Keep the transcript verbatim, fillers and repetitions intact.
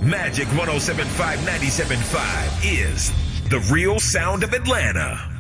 Magic one oh seven point five, ninety-seven point five is the real sound of Atlanta.